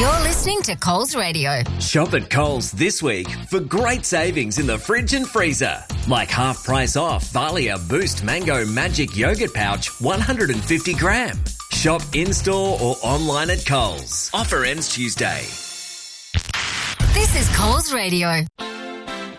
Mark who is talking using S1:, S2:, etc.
S1: You're listening to Coles Radio.
S2: Shop at Coles this week for great savings in the fridge and freezer. Like half price off Valia Boost Mango Magic Yogurt Pouch 150 gram. Shop in-store or online at Coles. Offer ends Tuesday.
S1: This is Coles Radio.